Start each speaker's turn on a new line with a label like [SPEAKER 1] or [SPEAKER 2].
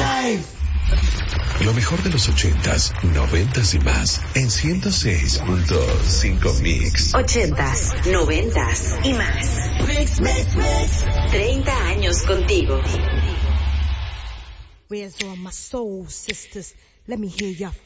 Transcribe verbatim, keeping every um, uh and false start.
[SPEAKER 1] Lo mejor de los ochentas, noventas y más en ciento seis punto cinco Mix.
[SPEAKER 2] Ochentas, noventas y más. Mix, mix, mix. Treinta años contigo.
[SPEAKER 3] Raise on my soul, sisters. Let me hear your